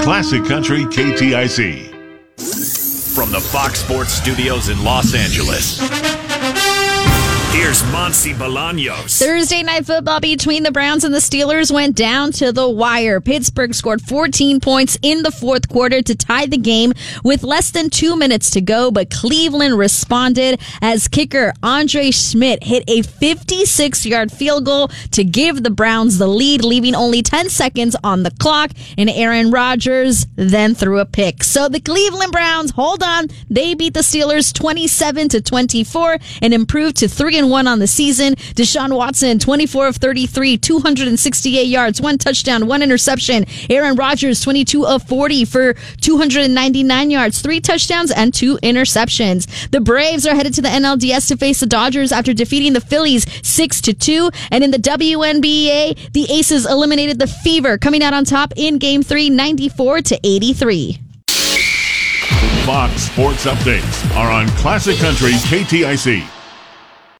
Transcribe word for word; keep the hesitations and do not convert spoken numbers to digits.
Classic Country K T I C. From the Fox Sports Studios in Los Angeles, here's Monty Bolaños. Thursday night football between the Browns and the Steelers went down to the wire. Pittsburgh scored fourteen points in the fourth quarter to tie the game with less than two minutes to go, but Cleveland responded as kicker Andre Schmidt hit a fifty-six-yard field goal to give the Browns the lead, leaving only ten seconds on the clock, and Aaron Rodgers then threw a pick. So the Cleveland Browns, hold on, they beat the Steelers twenty-seven to twenty-four and improved to three and one on the season. Deshaun Watson, twenty-four of thirty-three, two hundred sixty-eight yards, one touchdown, one interception. Aaron Rodgers, twenty-two of forty for two hundred ninety-nine yards, three touchdowns, and two interceptions. The Braves are headed to the N L D S to face the Dodgers after defeating the Phillies six to two. And in the W N B A, the Aces eliminated the Fever, coming out on top in Game three, ninety-four to eighty-three. Fox Sports Updates are on Classic Country K T I C.